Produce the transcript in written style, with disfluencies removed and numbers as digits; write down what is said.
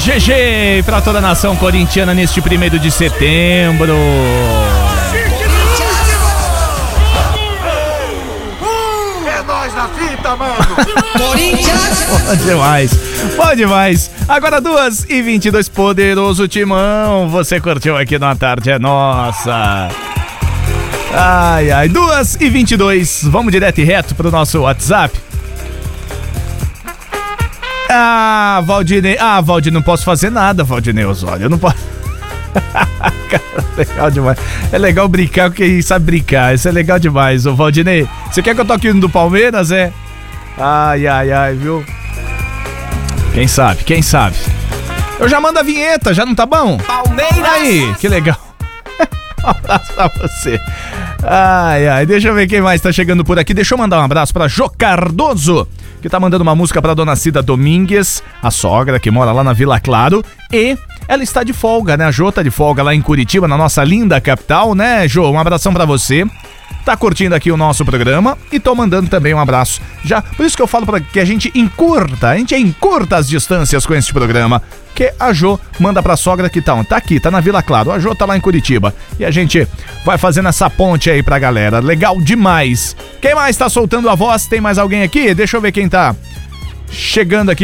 GG pra toda a nação corintiana neste 1º de setembro. É nóis na fita, mano. Corinthians! Bom demais, bom demais. Agora 2h22, poderoso Timão. Você curtiu aqui no A Tarde é Nossa. Ai, ai, 2h22. Vamos direto e reto pro nosso WhatsApp. Valdinei, não posso fazer nada, Valdinei Osório, eu não posso. Cara, legal demais. É legal brincar com quem sabe brincar, isso é legal demais. Ô Valdinei, você quer que eu toque o hino do Palmeiras, é? Ai, viu? Quem sabe? Eu já mando a vinheta, já não tá bom? Palmeiras! Aí, que legal. Um abraço pra você. Ai, deixa eu ver quem mais tá chegando por aqui. Deixa eu mandar um abraço pra Jô Cardoso, que tá mandando uma música pra dona Cida Domingues, a sogra que mora lá na Vila Claro. E ela está de folga, né? A Jô tá de folga lá em Curitiba, na nossa linda capital, né, Jô? Um abração pra você. Tá curtindo aqui o nosso programa e tô mandando também um abraço. Já, por isso que eu falo para que a gente encurta as distâncias com esse programa. Que a Jô manda pra sogra que tá aqui, tá na Vila Claro. A Jô tá lá em Curitiba. E a gente vai fazendo essa ponte aí pra galera. Legal demais. Quem mais tá soltando a voz? Tem mais alguém aqui? Deixa eu ver quem tá chegando aqui.